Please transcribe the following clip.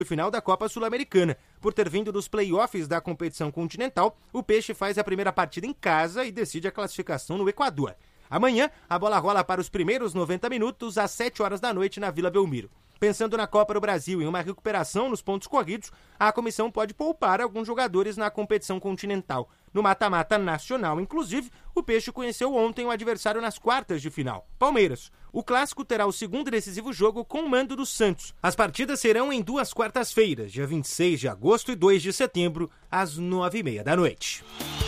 final da Copa Sul-Americana. Por ter vindo dos playoffs da competição continental, o Peixe faz a primeira partida em casa e decide a classificação no Equador. Amanhã, a bola rola para os primeiros 90 minutos, às 7 horas da noite, na Vila Belmiro. Pensando na Copa do Brasil e em uma recuperação nos pontos corridos, a comissão pode poupar alguns jogadores na competição continental. No mata-mata nacional, inclusive, o Peixe conheceu ontem o adversário nas quartas de final, Palmeiras. O clássico terá o segundo e decisivo jogo com o mando do Santos. As partidas serão em 2 quartas-feiras, dia 26 de agosto e 2 de setembro, às 9h30 da noite.